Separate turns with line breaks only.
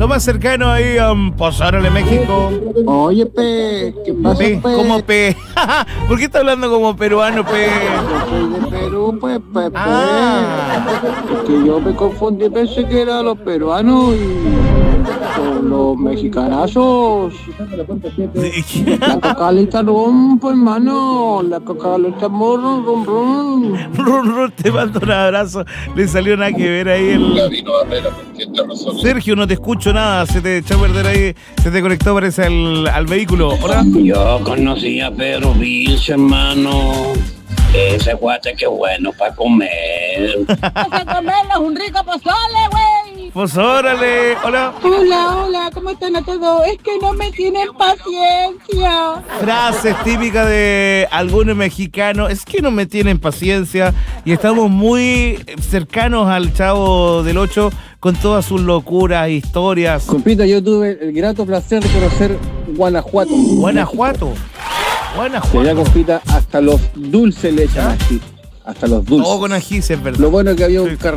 lo más cercano ahí a Pozórale, México.
Oye, Pe, ¿qué pasa,
Pe,
Pe?
¿cómo Pe? ¿Por qué está hablando como peruano, Pe?
Yo soy de Perú, pues, Pe.
Ah.
Es que yo me confundí, pensé que eran los peruanos y con los mexicanazos. La cacalita rum, pues, hermano. La cacalita morro, rum, rum.
Run, run, te mando un abrazo. Le salió nada que ver ahí el... Sergio, no te escucho nada. Se te echó a perder ahí. Se te conectó, parece, al vehículo. Hola.
Yo conocí a Pedro Vilch, hermano. Ese guate que bueno para comer.
Vamos a comernos un rico pozole, güey.
Pues órale. Hola.
Hola, ¿cómo están a todos? Es que no me tienen paciencia.
Frases típicas de algunos mexicanos. Es que no me tienen paciencia. Y estamos muy cercanos al Chavo del 8 con todas sus locuras, historias.
Compita, yo tuve el grato placer de conocer Guanajuato.
Guanajuato.
Que allá, compita, hasta los dulces le echan ají. Hasta los dulces.
Todo con ají, sí, es verdad.
Lo bueno es que había un
Sí.
carril